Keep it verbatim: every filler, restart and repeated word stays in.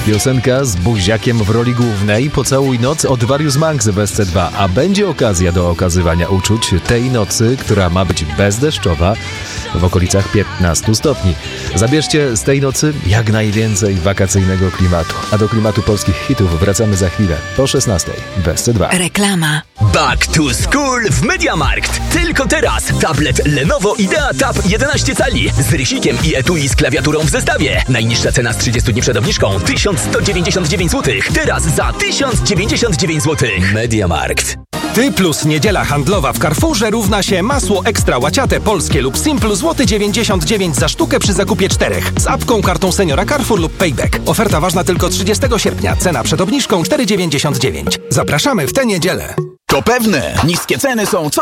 Piosenka z Buziakiem w roli głównej, Pocałuj noc od Warius Manx w S C dwa, a będzie okazja do okazywania uczuć tej nocy, która ma być bezdeszczowa w okolicach piętnastu stopni. Zabierzcie z tej nocy jak najwięcej wakacyjnego klimatu, a do klimatu polskich hitów wracamy za chwilę po szesnastej w S C dwa. Reklama. Back to School w MediaMarkt. Tylko teraz tablet Lenovo Idea Tab jedenaście cali z rysikiem i etui z klawiaturą w zestawie. Najniższa cena z trzydziestu dni przed obniżką tysiąc sto dziewięćdziesiąt dziewięć złotych. Teraz za tysiąc dziewięćdziesiąt dziewięć złotych. MediaMarkt. Ty plus niedziela handlowa w Carrefourze równa się masło ekstra łaciate polskie lub Simplu złoty dziewięćdziesiąt dziewięć za sztukę przy zakupie czterech z apką, kartą seniora Carrefour lub Payback. Oferta ważna tylko trzydziestego sierpnia. Cena przed obniżką cztery dziewięćdziesiąt dziewięć. Zapraszamy w tę niedzielę. To pewne, niskie ceny są co